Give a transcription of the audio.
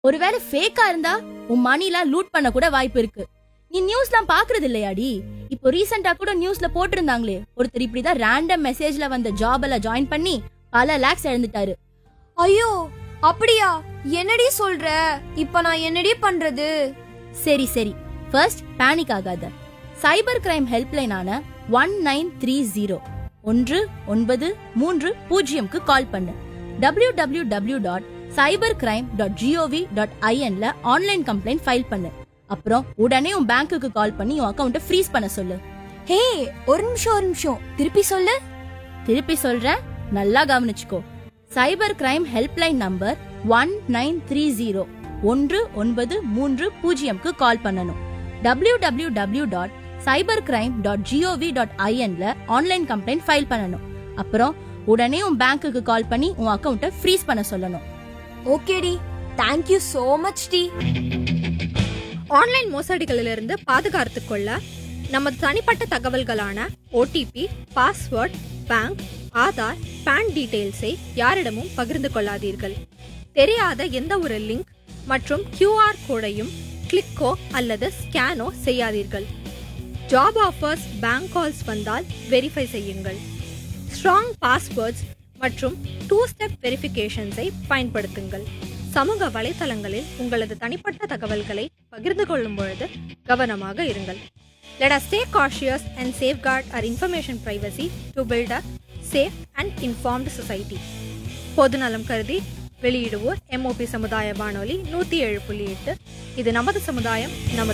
ஒருவேளை ஃபேக்கா இருந்தா உன் மணிலாம் லூட் பண்ண கூட வாய்ப்பு இருக்கு. நீ நியூஸ்லாம் பாக்குறது இல்லையாடி? இப்போ ரீசெண்டா கூட நியூஸ்ல போட்டிருந்தாங்களே, ஒருத்தர் இப்படிதான் ரேண்டம் மெசேஜ்ல வந்த ஜாப்ல ஜாயின் பண்ணி பல லேக்ஸ் இழந்துட்டாரு. ஐயோ அப்படியா? என்னடி சொல்ற? இப்ப நான் என்னடி பண்றது? சரி சரி, ஃபர்ஸ்ட் பேனிக் ஆகாத. சைபர் கிரைம் ஹெல்ப்லைனான 1930 1930க்கு கால் பண்ணு. www.cybercrime.gov.in ல ஆன்லைன் கம்ப்ளைண்ட் ஃபைல் பண்ணு. அப்புறம் உடனே உன் பேங்க்குக்கு கால் பண்ணி உன் அக்கவுண்ட்டை ஃப்ரீஸ் பண்ண சொல்லு. ஹே, ஒரு நிமிஷம் திருப்பி சொல்லு. திருப்பி சொல்றேன், நல்லா கவனிச்சுக்கோ. சைபர் கிரைம் ஹெல்ப்லைன் நம்பர் 1930 1930க்கு கால் பண்ணணும். www.cybercrime.gov.in ல ஆன்லைன் கம்ப்ளைண்ட் ஃபைல் பண்ணணும். அப்புறம் உடனே உன் பேங்க்குக்கு கால் பண்ணி உன் அக்கவுண்ட்டை ஃப்ரீஸ் பண்ண சொல்லணும். ஓகேடி, thank you so much D. Online மோசடிகளிலிருந்து பாதுகாத்துக் கொள்ள நமது தனிப்பட்ட தகவல்களான OTP, password, bank, Aadhaar, pan டீடைல்ஸை யாரிடமும் பகிர்ந்து கொள்ளாதீர்கள். தெரியாத எந்த ஒரு லிங்க் மற்றும் QR கோடையும் கிளிக்கோ அல்லது ஸ்கேனோ செய்யாதீர்கள். ஜாப் ஆஃபர்ஸ், பேங்க் கால்ஸ் வந்தால் வெரிஃபை செய்யுங்கள். ஸ்ட்ராங் பாஸ்வேர்ட்ஸ் மற்றும் 2-ஸ்டெப் வெரிஃபிகேஷன்ஸை பயன்படுத்துங்கள். சமூக வலைத்தளங்களில் உங்களது தனிப்பட்ட தகவல்களை பகிர்ந்து கொள்ளும் பொழுது கவனமாக இருங்கள். Let us stay cautious and safeguard our information privacy to build a safe and informed society. பொதுநலம் கருதி வெளியிடுவோர் MOP சமுதாய வானொலி 107.8. இது நமது சமுதாயம், நமது